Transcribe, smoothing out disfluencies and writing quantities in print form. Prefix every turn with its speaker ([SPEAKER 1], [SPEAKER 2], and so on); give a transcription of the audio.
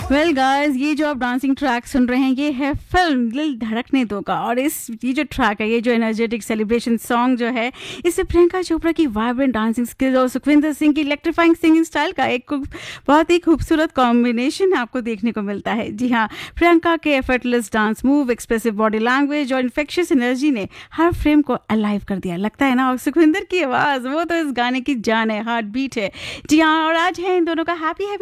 [SPEAKER 1] Well guys, ये जो आप डांसिंग ट्रैक सुन रहे हैं ये है फिल्म दिल धड़कने दो का। और ये जो ट्रैक है, ये जो एनर्जेटिक सेलिब्रेशन सॉन्ग जो है, इससे प्रियंका चोपड़ा की वाइब्रेंट डांसिंग स्किल्स और सुखविंदर सिंह की इलेक्ट्रीफाइंग सिंगिंग स्टाइल का एक बहुत ही खूबसूरत कॉम्बिनेशन आपको देखने को मिलता है। जी हाँ, प्रियंका के effortless dance move, expressive body language और इन्फेक्शियस एनर्जी ने हर फ्रेम को अलाइव कर दिया, लगता है ना। और सुखविंदर की आवाज़, वो तो इस गाने की जान है, हार्ट बीट है। जी हाँ, और आज है इन दोनों का हैप्पी